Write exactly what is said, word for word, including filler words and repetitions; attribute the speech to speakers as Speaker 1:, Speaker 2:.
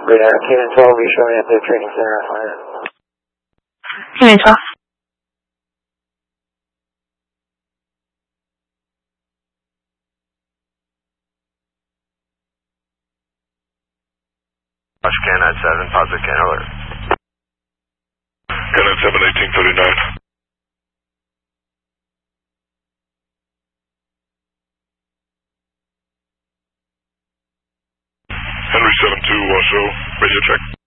Speaker 1: Radar Cannon twelve, you showing at the training center on fire.
Speaker 2: Cannon twelve.
Speaker 3: Canine seven, positive can alert.
Speaker 4: Canine seven, eighteen thirty-nine. Henry seven two, uh, show, radio check.